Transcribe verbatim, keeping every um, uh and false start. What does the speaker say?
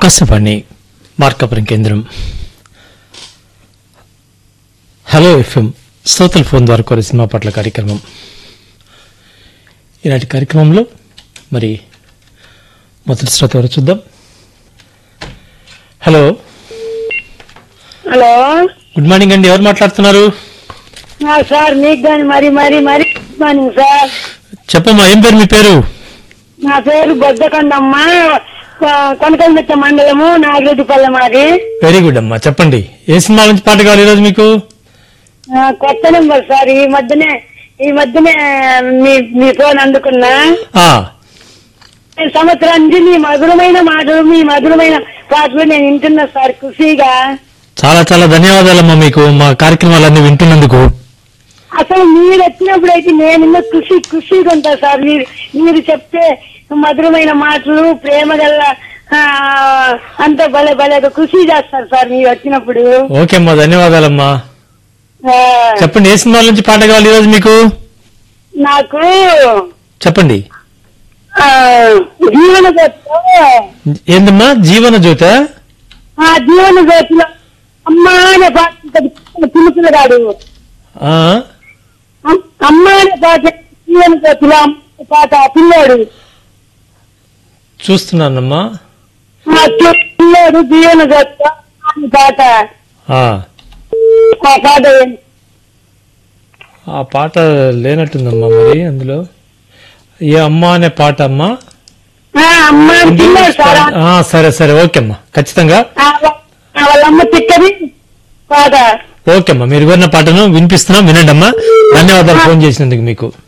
ఆకాశవాణి మార్కాపురం కేంద్రం. Hello FM శ్రోతల phone ద్వారా కోరే సినిమా పాటల కార్యక్రమం. ఈనాటి కార్యక్రమంలో మరి మొదటి శ్రోత ఎవరు చూద్దాం. హలో హలో, గుడ్ మార్నింగ్ అండి. ఎవరు మాట్లాడుతున్నారు? సార్ మీకు కానీ మరి మరి మరి గుడ్ మార్నింగ్ సార్. చెప్పమ్మా, ఏం పేరు మీ పేరు? నా పేరు బొద్దకొండమ్మ, కొనకొండ మండలము, నాగిరెడ్డిపల్లె మాది. వెరీ గుడ్ అమ్మా, చెప్పండి ఏ సినిమా నుంచి పాట కావాలి ఈరోజు మీకు? కొత్త నెంబర్ సార్, ఈ మధ్యనే ఈ మధ్యనే మీ మీ ఫోన్ అందుకున్నా. ఆ సంవత్సరానికి మీ మధురమైన మాటలు, మీ మధురమైన పాటలు నేను వింటున్నా సార్ ఖుషిగా. చాలా చాలా ధన్యవాదాలమ్మా మీకు మా కార్యక్రమాలన్నీ వింటున్నందుకు. అసలు మీరు వచ్చినప్పుడు అయితే నేను ఖుషి ఖుషిగా ఉంటా సార్. మీరు మీరు చెప్తే మధురమైన మాటలు, ప్రేమ గల్ల అంత భలే భలే ఖుషి చేస్తారు సార్ మీరు వచ్చినప్పుడు. ఓకే అమ్మా, ధన్యవాదాలమ్మా. చెప్పండి ఏ సినిమాల నుంచి పాట కావాలి ఈరోజు మీకు? నాకు చెప్పండి. జీవన జ్యోతిలో ఏందమ్మా? జీవన జ్యోత? జీవన జ్యోతిలో అమ్మ అనే పాట పిలుపులు కాదు, అమ్మ అనే పాట జీవన జ్యోతిలో అమ్మ పాట పిల్లోడు చూస్తున్నానమ్మా. పిల్లోడు జీవన జ్యోతిలో పాట. ఆ పాట ఆ పాట లేనట్టుందమ్మా మరి అందులో. ఏ అమ్మ అనే పాట అమ్మా? సరే సరే ఓకే అమ్మా, ఖచ్చితంగా. వాళ్ళమ్మ తిక్కది పాట. ఓకే అమ్మా, మీరు విన్న పాటను వినిపిస్తున్నాం, వినండి అమ్మా. ధన్యవాదాలు ఫోన్ చేసినందుకు మీకు.